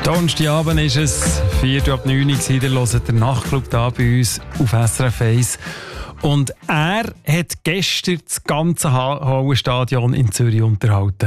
Donnerstagabend ist es, 8:04 Uhr, ihr hört den Nachtclub da bei uns auf SRF 1. Und er hat gestern das ganze Hallenstadion in Zürich unterhalten.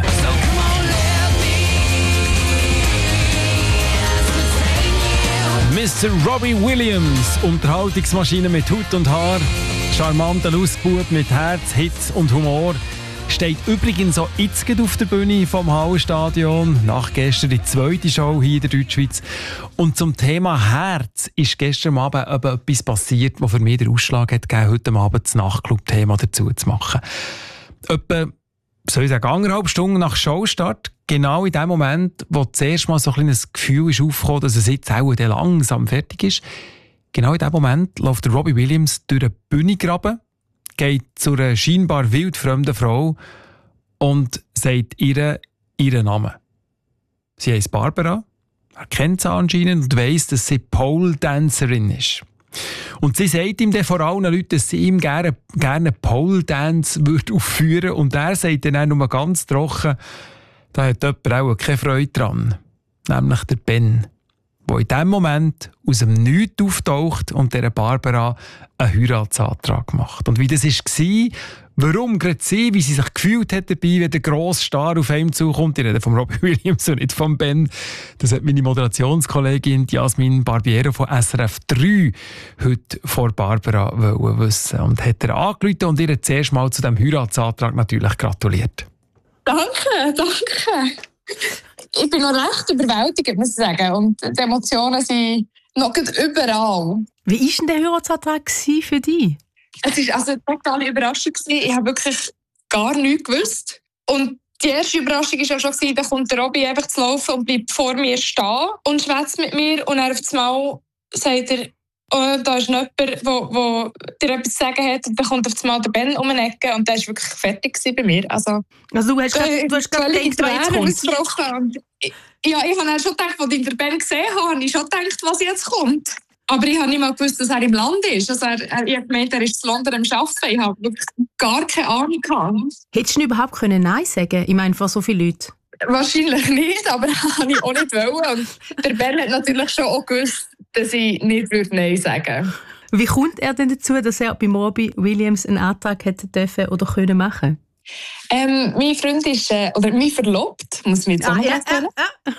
Mr. Robbie Williams, Unterhaltungsmaschine mit Hut und Haar, charmanter Lustbub mit Herz, Hitz und Humor, steht übrigens auch jetzt auf der Bühne vom Hallenstadion. Nach gestern die zweite Show hier in der Deutschschweiz. Und zum Thema Herz ist gestern Abend etwas passiert, was für mich den Ausschlag hat gegeben, heute Abend das Nachtclub-Thema dazu zu machen. Etwa, soll ich sagen, 1,5 Stunden nach Showstart, genau in dem Moment, wo zuerst mal so ein kleines Gefühl ist aufgekommen, dass es jetzt auch langsam fertig ist, genau in dem Moment läuft der Robbie Williams durch den Bühnengraben, geht zu einer scheinbar wildfremden Frau und sagt ihr ihren Namen. Sie heisst Barbara, er kennt sie anscheinend und weiss, dass sie Pole-Dancerin ist. Und sie sagt ihm dann vor allen Leuten, dass sie ihm gerne Pole-Dance aufführen würde. Und er sagt dann auch nur ganz trocken, da hat jemand auch keine Freude dran. Nämlich der Ben, der in dem Moment aus dem Nichts auftaucht und dieser Barbara einen Heiratsantrag macht. Und wie das war, warum gerade sie, wie sie sich gefühlt hat dabei, wenn der grosse Star auf einem zukommt, ich rede von Robbie Williams und nicht von Ben, das hat meine Moderationskollegin Jasmin Barbiero von SRF 3 heute vor Barbara wissen und hat ihr angerufen und ihr zuerst mal zu diesem Heiratsantrag natürlich gratuliert. Danke. Ich bin noch recht überwältigt, muss ich sagen. Und die Emotionen sind noch überall. Wie war denn der Heiratsantrag für dich? Es war eine totale Überraschung. Ich habe wirklich gar nichts gewusst. Und die erste Überraschung war auch schon, da kommt der Robbie einfach zu laufen und bleibt vor mir stehen und schwätzt mit mir. Und dann auf einmal sagt er, oh, da ist jemand, der dir etwas zu sagen hat. Und dann kommt auf einmal der Ben um eine Ecke und der war wirklich fertig bei mir. Also du hast gerade gedacht, was jetzt kommt? Ja, ich habe schon gedacht, als ich den Ben gesehen habe, habe ich schon gedacht, was jetzt kommt. Aber ich habe nicht mal gewusst, dass er im Land ist. Also ich habe gemeint, er ist in London am Arbeiten. Ich habe wirklich gar keine Ahnung gehabt. Hättest du überhaupt Nein sagen können? Ich meine, vor so vielen Leuten. Wahrscheinlich nicht, aber das wollte ich auch nicht wollen. Und der Ben hat natürlich schon auch gewusst, dass ich nicht Nein sagen würde. Wie kommt er denn dazu, dass er bei Robbie Williams einen Antrag hätte dürfen oder können machen? Mein Freund ist, oder mein Verlobt, muss ich jetzt auch erzählen.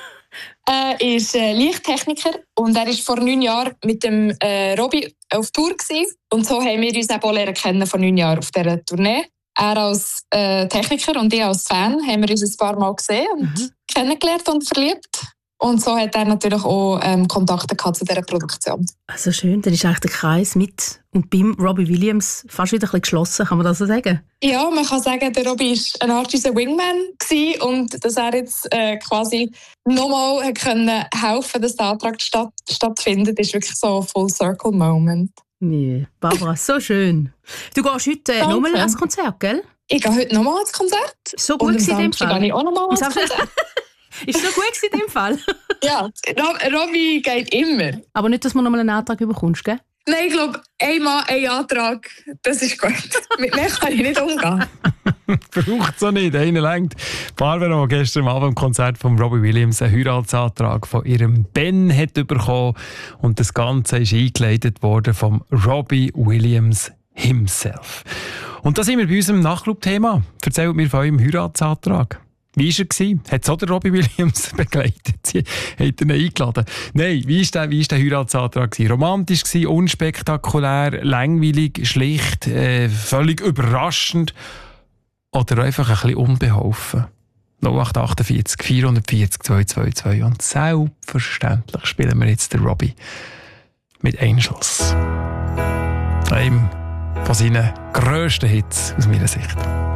Ist Lichttechniker und er war vor 9 Jahren mit dem Robbie auf Tour gewesen. Und so haben wir uns auch lernen kennen vor 9 Jahren auf dieser Tournee. Er als Techniker und ich als Fan haben wir uns ein paar Mal gesehen und kennengelernt und verliebt. Und so hat er natürlich auch Kontakte gehabt zu dieser Produktion. Also schön, dann ist eigentlich der Kreis mit und beim Robbie Williams fast wieder ein bisschen geschlossen, kann man das so sagen? Ja, man kann sagen, der Robbie war eine Art unser Wingman gewesen und dass er jetzt quasi nochmal helfen, dass der Antrag stattfindet, ist wirklich so ein Full-Circle-Moment. Nee, Barbara, so schön. Du gehst heute nochmal ans Konzert, gell? Ich gehe heute nochmal ans Konzert. So gut in dem Fall. Gehe ich auch nochmal ans Konzert. Ist so gut in dem Fall? Ja, Robbie geht immer. Aber nicht, dass man nochmal einen Antrag bekommst, gell? Nein, ich glaube, einmal ein Antrag, das ist gut. Mit mehr kann ich nicht umgehen. Braucht es auch nicht, einer reicht. Barbara, die gestern Abend im Konzert von Robbie Williams einen Heiratsantrag von ihrem Ben hat bekommen und das Ganze ist eingeleitet worden vom Robbie Williams himself. Und da sind wir bei unserem Nachtclub-Thema. Erzählt mir von eurem Heiratsantrag. Wie war er? Hat es auch der Robbie Williams begleitet? Hat er ihn eingeladen? Nein, wie war der Heiratsantrag? Romantisch, unspektakulär, langweilig, schlicht, völlig überraschend oder einfach ein bisschen unbeholfen? 0848 440 222 und selbstverständlich spielen wir jetzt den Robbie mit Angels. Einem von seinen grössten Hits aus meiner Sicht.